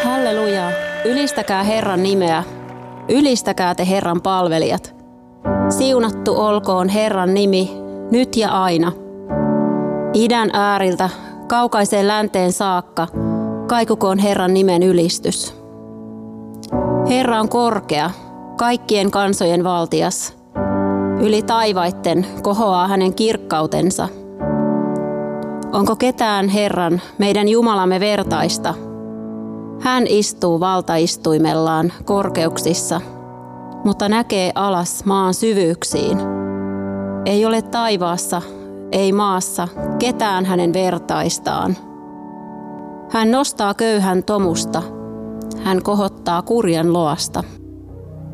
Halleluja! Ylistäkää Herran nimeä. Ylistäkää te Herran palvelijat. Siunattu olkoon Herran nimi, nyt ja aina. Idän ääriltä, kaukaiseen länteen saakka, kaikukoon Herran nimen ylistys. Herra on korkea, kaikkien kansojen valtias. Yli taivaitten kohoaa hänen kirkkautensa. Onko ketään Herran, meidän Jumalamme vertaista? Hän istuu valtaistuimellaan korkeuksissa, mutta näkee alas maan syvyyksiin. Ei ole taivaassa, ei maassa, ketään hänen vertaistaan. Hän nostaa köyhän tomusta, hän kohottaa kurjan loasta.